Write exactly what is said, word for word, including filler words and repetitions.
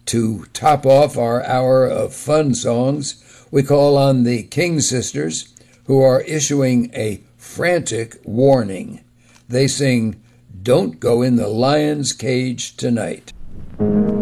To top off our hour of fun songs, we call on the King Sisters, who are issuing a frantic warning. They sing, "Don't Go in the Lion's Cage Tonight."